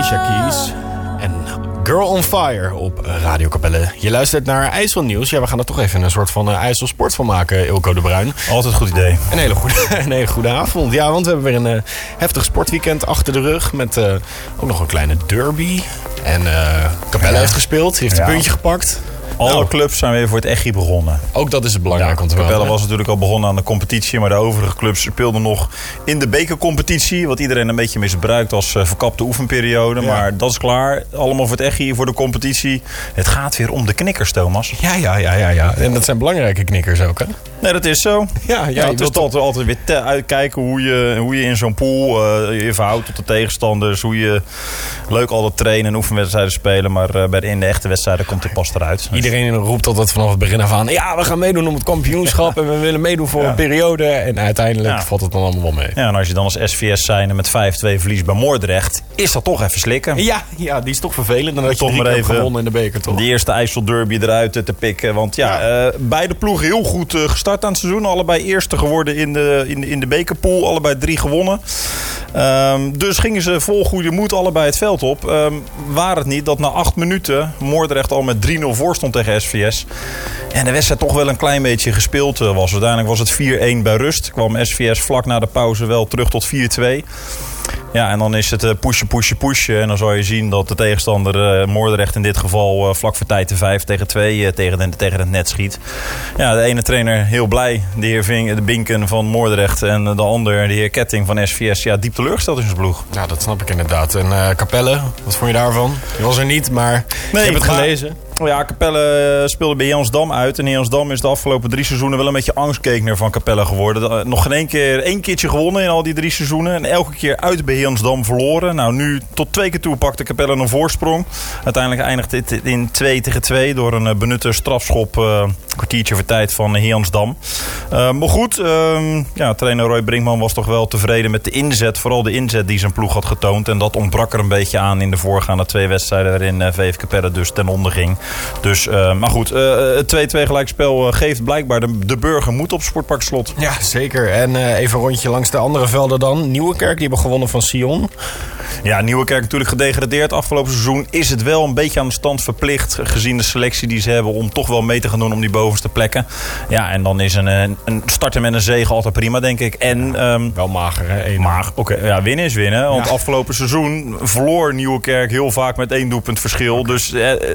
Alicia Keys en Girl on Fire op Radio Capelle. Je luistert naar IJsselnieuws. Ja, we gaan er toch even een soort van IJsselsport van maken, Ilko de Bruin. Altijd een goed idee. Een hele goede avond. Ja, want we hebben weer een heftig sportweekend achter de rug. Met ook nog een kleine derby. En Capelle heeft gespeeld. Heeft een puntje gepakt. Alle clubs zijn weer voor het Echi begonnen. Ook dat is het belangrijk om te melden. Capelle was natuurlijk al begonnen aan de competitie. Maar de overige clubs speelden nog in de bekercompetitie. Wat iedereen een beetje misbruikt als verkapte oefenperiode. Ja. Maar dat is klaar. Allemaal voor het Echi, voor de competitie. Het gaat weer om de knikkers, Thomas. Ja. En dat zijn belangrijke knikkers ook, hè? Nee, dat is zo. Ja, het is altijd weer uitkijken hoe je in zo'n pool je verhoudt tot de tegenstanders. Hoe je leuk altijd trainen en oefenwedstrijden spelen. Maar in de echte wedstrijden komt het pas eruit. Iedereen roept altijd vanaf het begin af aan. Ja, we gaan meedoen om het kampioenschap. En we willen meedoen voor een periode. En uiteindelijk valt het dan allemaal wel mee. Ja, en als je dan als SVS zijnde met 5-2 verliest bij Moordrecht. Is dat toch even slikken. Ja, die is toch vervelend. Dan had je 3 keer gewonnen in de beker, toch? De eerste IJsselderby eruit te pikken. Want beide ploegen heel goed gestart aan het seizoen. Allebei eerste geworden in de bekerpool. Allebei 3 gewonnen. Dus gingen ze vol goede moed allebei het veld op. Waar het niet dat na 8 minuten Moordrecht al met 3-0 voor stond tegen SVS. En de wedstrijd toch wel een klein beetje gespeeld was. Uiteindelijk was het 4-1 bij rust. Kwam SVS vlak na de pauze wel terug tot 4-2. Ja, en dan is het pushen. En dan zal je zien dat de tegenstander Moordrecht in dit geval vlak voor tijd de 5-2 tegen het net schiet. Ja, de ene trainer heel blij, de heer Binken van Moordrecht. En de ander, de heer Ketting van SVS, diep teleurgesteld in zijn ploeg. Ja, dat snap ik inderdaad. En Capelle, wat vond je daarvan? Je was er niet, maar je hebt het gelezen. Ja, Capelle speelde bij Jansdam uit. En Jansdam is de afgelopen 3 seizoenen wel een beetje angstkekener van Capelle geworden. Nog geen één keertje gewonnen in al die 3 seizoenen. En elke keer uit bij Jansdam verloren. Nou, nu tot 2 keer toe pakte Capelle een voorsprong. Uiteindelijk eindigt dit in 2-2 door een benutte strafschop. Kwartiertje voor tijd van Jansdam. Maar goed, trainer Roy Brinkman was toch wel tevreden met de inzet. Vooral de inzet die zijn ploeg had getoond. En dat ontbrak er een beetje aan in de voorgaande 2 wedstrijden waarin VV Capelle dus ten onder ging. Dus, maar goed, het 2-2 gelijkspel geeft blijkbaar de burger moed op Sportpark Slot. Ja, zeker. En even een rondje langs de andere velden dan. Nieuwekerk, die hebben gewonnen van Sion. Ja, Nieuwekerk natuurlijk gedegradeerd afgelopen seizoen. Is het wel een beetje aan de stand verplicht, gezien de selectie die ze hebben, om toch wel mee te gaan doen om die bovenste plekken. Ja, en dan is een starten met een zege altijd prima, denk ik. En, wel mager, hè? Oké, winnen is winnen. Want afgelopen seizoen verloor Nieuwekerk heel vaak met 1 doelpunt verschil. Dus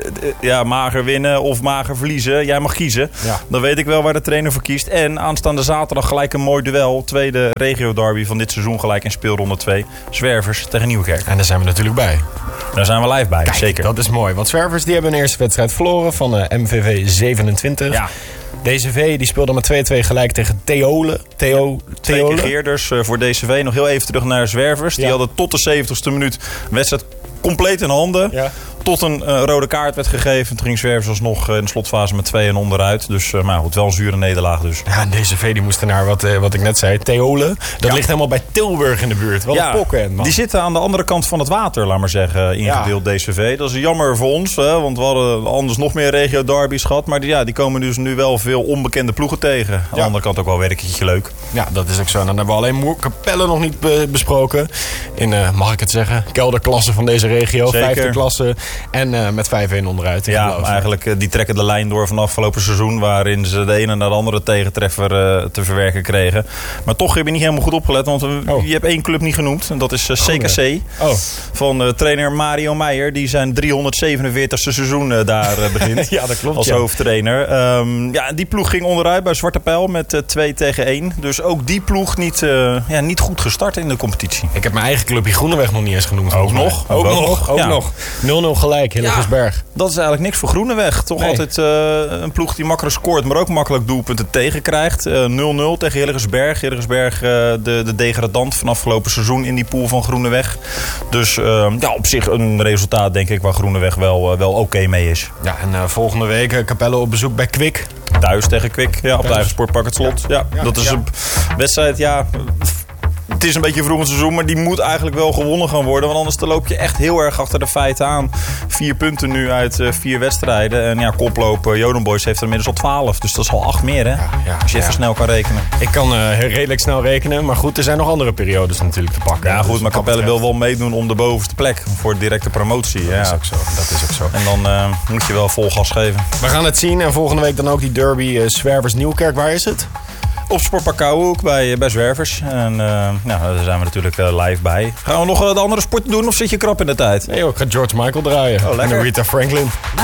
mager winnen of mager verliezen. Jij mag kiezen. Ja. Dan weet ik wel waar de trainer voor kiest. En aanstaande zaterdag gelijk een mooi duel. Tweede regio derby van dit seizoen gelijk in speelronde 2. Zwervers tegen Nieuwekerk. En daar zijn we natuurlijk bij. Daar zijn we live bij, kijk, zeker. Dat is mooi. Want Zwervers die hebben een eerste wedstrijd verloren van MVV 27. Ja. DCV die speelde met 2-2 gelijk tegen Theole. 2 keer Geerders voor DCV. Nog heel even terug naar Zwervers. Die hadden tot de 70ste minuut wedstrijd compleet in handen. Ja. Tot een rode kaart werd gegeven. Toen ging Zwervers alsnog in de slotfase met 2 en onderuit. Dus maar goed, wel een zure nederlaag dus. Ja, en DCV die moesten naar wat ik net zei. Theole. Dat ligt helemaal bij Tilburg in de buurt. Wat een pokken, man. Die zitten aan de andere kant van het water, laat maar zeggen. Ingedeeld DCV. Dat is jammer voor ons. Want we hadden anders nog meer regio derbies gehad. Maar die komen dus nu wel veel onbekende ploegen tegen. Aan de andere kant ook wel weer een keertje leuk. Ja, dat is ook zo. En dan hebben we alleen Capelle nog niet besproken. In, mag ik het zeggen, kelderklasse van deze regio. Zeker. 5e klasse. En met 5-1 onderuit. Ja, eigenlijk die trekken de lijn door van afgelopen seizoen. Waarin ze de ene naar de andere tegentreffer te verwerken kregen. Maar toch heb je niet helemaal goed opgelet. Want je hebt 1 club niet genoemd. En dat is CKC. Van trainer Mario Meijer. Die zijn 347ste seizoen daar begint. Ja, dat klopt. Als hoofdtrainer. Die ploeg ging onderuit bij Zwarte Pijl met 2-1. Dus ook die ploeg niet goed gestart in de competitie. Ik heb mijn eigen clubje Groeneweg nog niet eens genoemd. Ook nog. 0-0 gelijk, Hillegersberg. Dat is eigenlijk niks voor Groeneweg. Toch altijd een ploeg die makkelijk scoort, maar ook makkelijk doelpunten tegenkrijgt. 0-0 tegen Hillegersberg. Hillegersberg, de degradant van afgelopen seizoen in die pool van Groeneweg. Dus op zich een resultaat, denk ik, waar Groeneweg wel oké mee is. Ja, en volgende week Capelle op bezoek bij Kwik. Thuis tegen Kwik, op de eigen Sportpark Het Slot. Ja, dat is een wedstrijd, het is een beetje vroeg in het seizoen, maar die moet eigenlijk wel gewonnen gaan worden. Want anders dan loop je echt heel erg achter de feiten aan. 4 punten nu uit 4 wedstrijden. En ja, koploop Jodenboys heeft er inmiddels al 12. Dus dat is al 8 meer, hè? Als je even snel kan rekenen. Ik kan redelijk snel rekenen. Maar goed, er zijn nog andere periodes natuurlijk te pakken. Ja, goed, dus maar Capelle wil wel meedoen om de bovenste plek. Voor directe promotie. Dat is ook zo. Dat is ook zo. En dan moet je wel vol gas geven. We gaan het zien. En volgende week dan ook die derby Zwervers Nieuwkerk. Waar is het? Op Sportpark Kouwenhoek bij Zwervers. En daar zijn we natuurlijk live bij. Gaan we nog de andere sporten doen of zit je krap in de tijd? Nee, ik ga George Michael draaien. Oh, lekker. En Rita Franklin.